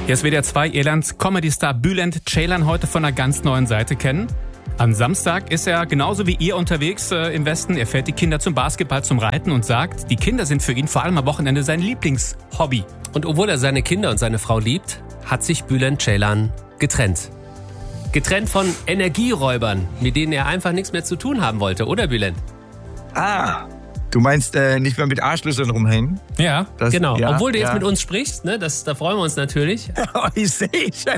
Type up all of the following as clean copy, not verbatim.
Hier ist WDR 2, ihr lernt Comedy-Star Bülent Ceylan heute von einer ganz neuen Seite kennen. Am Samstag ist er genauso wie ihr unterwegs im Westen. Er fährt die Kinder zum Basketball, zum Reiten und sagt, die Kinder sind für ihn vor allem am Wochenende sein Lieblingshobby. Und obwohl er seine Kinder und seine Frau liebt, hat sich Bülent Ceylan getrennt. Getrennt von Energieräubern, mit denen er einfach nichts mehr zu tun haben wollte, oder Bülent? Du meinst nicht mehr mit Arschlöchern rumhängen? Ja, genau. Ja, Obwohl du jetzt mit uns sprichst, ne, da freuen wir uns natürlich. Ich sehe schon.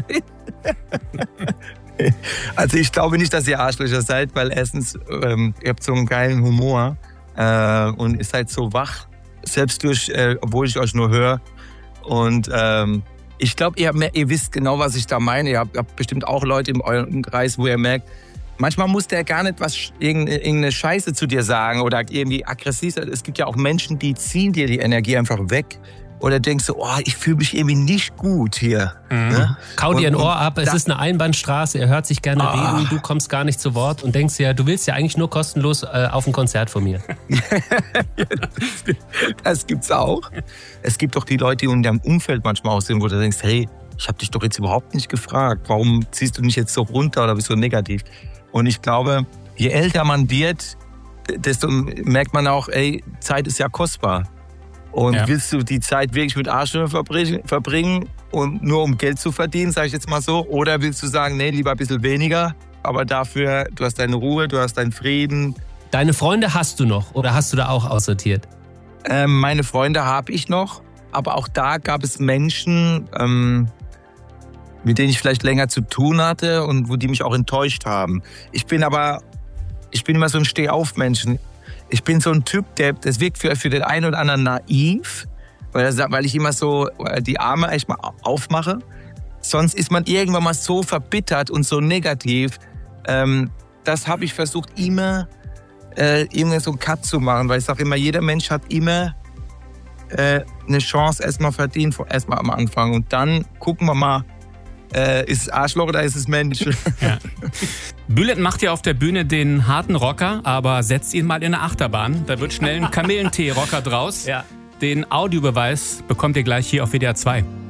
Also ich glaube nicht, dass ihr Arschlöcher seid, weil erstens, ihr habt so einen geilen Humor und ihr seid so wach, selbst obwohl ich euch nur höre. Und ich glaube, ihr wisst genau, was ich da meine. Ihr habt bestimmt auch Leute in eurem Kreis, wo ihr merkt, manchmal muss der gar nicht irgendeine Scheiße zu dir sagen oder irgendwie aggressiv sein. Es gibt ja auch Menschen, die ziehen dir die Energie einfach weg. Oder denkst du, ich fühle mich irgendwie nicht gut hier. Mhm. Ne? Kau dir ein Ohr ab, es ist eine Einbahnstraße, er hört sich gerne reden, du kommst gar nicht zu Wort und denkst ja, du willst ja eigentlich nur kostenlos auf ein Konzert von mir. Das gibt's auch. Es gibt doch die Leute, die in deinem Umfeld manchmal aussehen, wo du denkst, hey, ich habe dich doch jetzt überhaupt nicht gefragt. Warum ziehst du mich jetzt so runter oder bist so negativ? Und ich glaube, je älter man wird, desto merkt man auch, Zeit ist ja kostbar. Und willst du die Zeit wirklich mit Arschlöchern verbringen und nur um Geld zu verdienen, sage ich jetzt mal so? Oder willst du sagen, nee, lieber ein bisschen weniger, aber dafür, du hast deine Ruhe, du hast deinen Frieden. Deine Freunde hast du noch oder hast du da auch aussortiert? Meine Freunde habe ich noch, aber auch da gab es Menschen, mit denen ich vielleicht länger zu tun hatte und wo die mich auch enttäuscht haben. Ich bin immer so ein Steh-auf-Menschen. Ich bin so ein Typ, das wirkt für den einen oder anderen naiv, weil ich immer so die Arme echt mal aufmache. Sonst ist man irgendwann mal so verbittert und so negativ. Das habe ich versucht, immer irgendwie so einen Cut zu machen, weil ich sage immer, jeder Mensch hat immer eine Chance erstmal verdient, erstmal am Anfang. Und dann gucken wir mal, ist es Arschloch oder ist es Mensch? Ja. Bülent macht ja auf der Bühne den harten Rocker, aber setzt ihn mal in eine Achterbahn. Da wird schnell ein Kamillentee-Rocker draus. Ja. Den Audiobeweis bekommt ihr gleich hier auf WDR 2.